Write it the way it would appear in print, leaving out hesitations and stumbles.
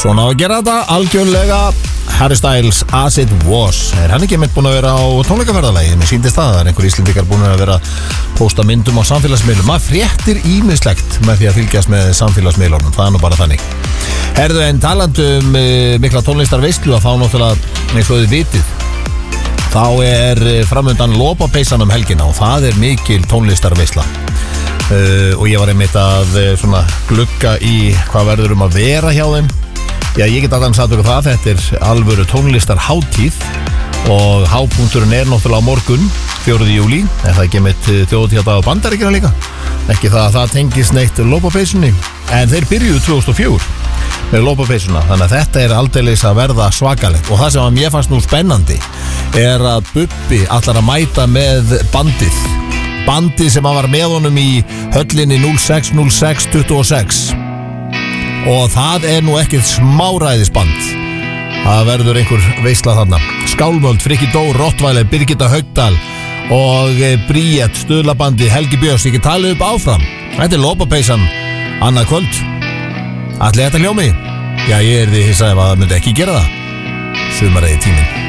Svona á að gera þetta algjörlega. Harry Styles, As It Was. Hann ekki mitt búin að vera á tónleikaferðalagi? Mér sýndist það einhver Íslendingar búin að vera að posta myndum á samfélagsmiðlum. Maður fréttir ýmislegt með því að fylgjast með samfélagsmiðlunum. Það er nú bara þannig. Herðu, en talandum mikla tónlistarveislu að þá náttúrulega, eins og þið vitið, þá er framöndan lopapeysan helgina og það er mikil tónlistarveisla. Og ég var einmitt að svona glugga í hvað verður að vera hjá þeim. Já, ég get allan sagt okkur það, þetta er alvöru tónlistarhátíð og hápunkturinn er náttúrulega á morgun, 4. júlí, en það ekki mitt þjóðtíðardag á Bandaríkjunum líka. Ekki það að það tengist neitt lopapeysunni, en þeir byrjuðu 2004 með lopapeysuna, þannig að þetta er aldeilis að verða svakalegt. Og það sem að mér fannst nú spennandi er að Bubbi ætlar að mæta með bandið sem að var með honum í höllinni 060626. Og það er nú ekkert smáræðisband. Það verður einhver veisla þarna. Skálmöld, Frikki Dór, Rottweiler, Birgitta Haugdal og Bríett, Stuðlabandi, Helgi Björns. Ég get talið upp áfram. Þetta er lopapeysan annað kvöld. Ætli þetta hljómi? Já, ég því hissa ef að það myndi ekki gera það. Sumarið tíminn.